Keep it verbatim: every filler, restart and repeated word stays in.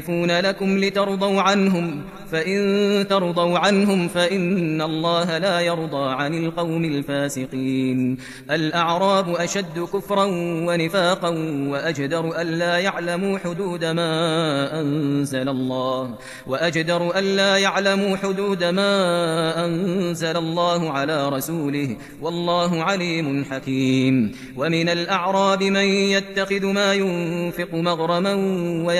يحلفون لكم لترضوا عنهم فإن ترضوا عنهم فإن الله لا يرضى عن القوم الفاسقين. الأعراب أشد كفرا ونفاقا وأجدر ألا يعلموا حدود ما أنزل الله وأجدر ألا يعلموا حدود ما أنزل الله على رسوله والله عليم حكيم. ومن الأعراب من يتخذ ما ينفق مغرما